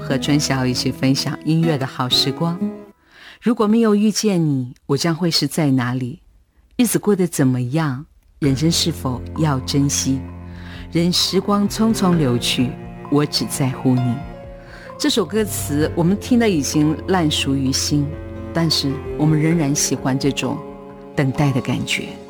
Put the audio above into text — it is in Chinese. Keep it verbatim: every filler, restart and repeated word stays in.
和春晓一起分享音乐的好时光。如果没有遇见你，我将会是在哪里？日子过得怎么样？人生是否要珍惜？任时光匆匆流去，我只在乎你。这首歌词我们听得已经烂熟于心，但是我们仍然喜欢这种等待的感觉。